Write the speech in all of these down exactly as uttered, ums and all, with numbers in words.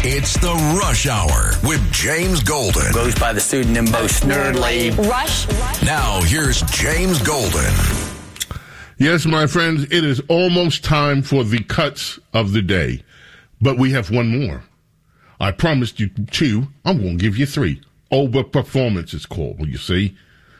It's the Rush Hour with James Golden. Goes by the pseudonym Bo Snerdley. Rush. Now, here's James Golden. Yes, my friends, it is almost time for the cuts of the day. But we have one more. I promised you two. I'm going to give you three. Overperformance is called, you see.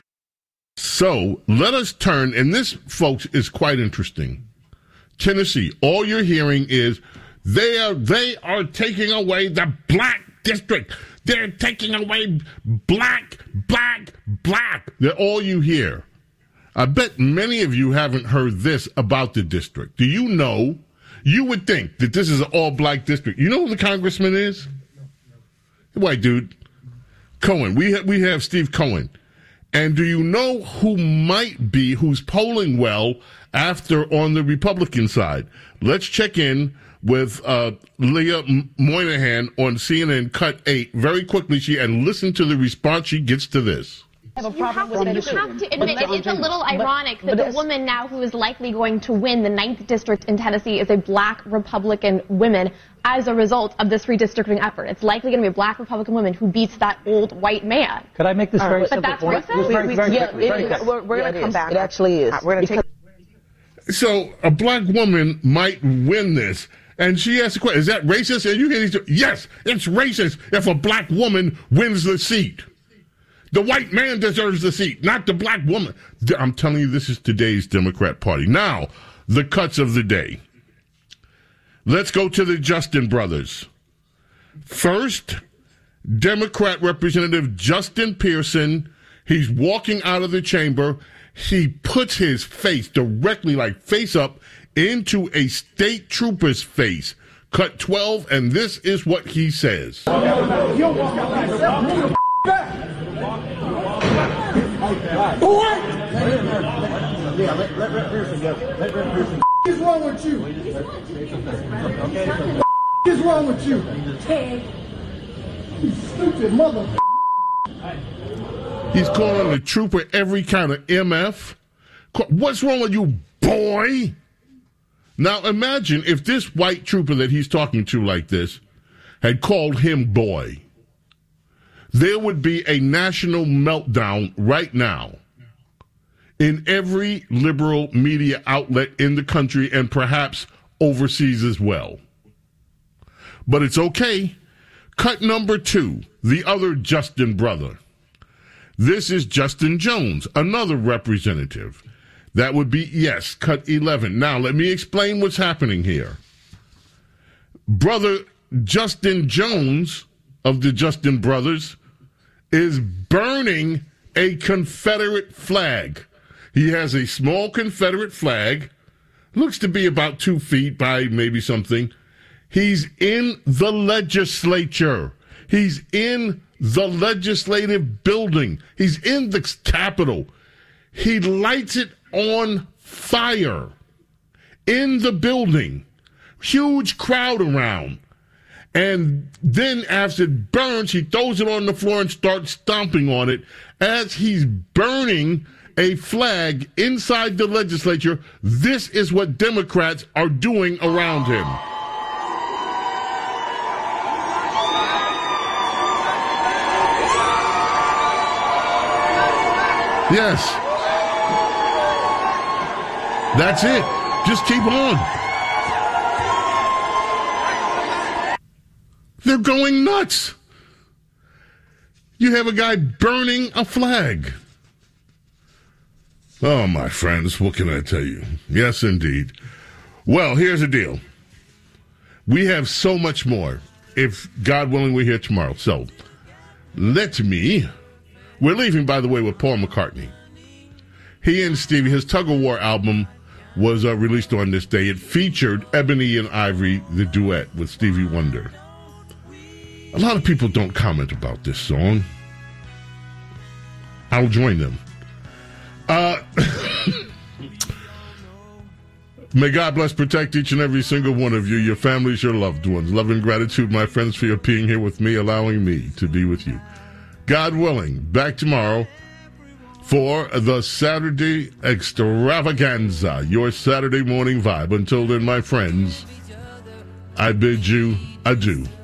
So let us turn, and this, folks, is quite interesting. Tennessee, all you're hearing is they are they are taking away the black district. They're taking away black, black, black. They're all you hear. I bet many of you haven't heard this about the district. Do you know? You would think that this is an all-black district. You know who the congressman is? White dude. Cohen. We ha- we have Steve Cohen. And do you know who might be, who's polling well after on the Republican side? Let's check in with uh, Leah Moynihan on C N N Cut eight very quickly, she and listen to the response she gets to this. You have, you have to admit it, it's a little ironic that the woman now who is likely going to win the ninth district in Tennessee is a black Republican woman as a result of this redistricting effort. It's likely going to be a black Republican woman who beats that old white man. Could I make this very right, simple but point? That's Very, very yeah, quickly, it very is. quickly. We're, we're Yeah, going to come is. back. It actually is. Uh, we're going to take. So a black woman might win this, and she asks the question: is that racist? And you hear these, yes, it's racist if a black woman wins the seat. The white man deserves the seat, not the black woman. I'm telling you, this is today's Democrat Party. Now, the cuts of the day. Let's go to the Justin brothers. First, Democrat Representative Justin Pearson. He's walking out of the chamber. He puts his face directly, like face up, into a state trooper's face. Cut twelve, and this is what he says. What? Yeah, let, let Rep Pearson go. Let Rep Pearson go. What is wrong with you? What is wrong with you? You stupid mother. He's calling the trooper every kind of M F. What's wrong with you, boy? Now imagine if this white trooper that he's talking to like this had called him boy. There would be a national meltdown right now in every liberal media outlet in the country and perhaps overseas as well. But it's okay. Cut number two, the other Justin brother. This is Justin Jones, another representative. That would be, yes, cut eleven. Now, let me explain what's happening here. Brother Justin Jones of the Justin Brothers is burning a Confederate flag. He has a small Confederate flag, looks to be about two feet by maybe something. He's in the legislature. He's in the legislative building. He's in the Capitol. He lights it on fire in the building. Huge crowd around. And then after it burns, he throws it on the floor and starts stomping on it. As he's burning a flag inside the legislature, this is what Democrats are doing around him. Yes. That's it. Just keep on. They're going nuts. You have a guy burning a flag. Oh, my friends, what can I tell you? Yes, indeed. Well, here's the deal. We have so much more. If, God willing, we're here tomorrow. So, let me... We're leaving, by the way, with Paul McCartney. He and Stevie, his Tug of War album was uh, released on this day. It featured Ebony and Ivory, the duet with Stevie Wonder. A lot of people don't comment about this song. I'll join them. Uh, may God bless, protect each and every single one of you, your families, your loved ones. Love and gratitude, my friends, for your being here with me, allowing me to be with you. God willing, back tomorrow for the Saturday Extravaganza, your Saturday morning vibe. Until then, my friends, I bid you adieu.